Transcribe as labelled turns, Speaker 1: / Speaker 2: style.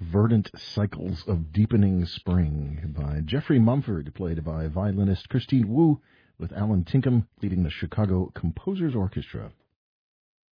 Speaker 1: Verdant Cycles of Deepening Spring by Jeffrey Mumford, played by violinist Christine Wu, with Alan Tinkham leading the Chicago Composers Orchestra.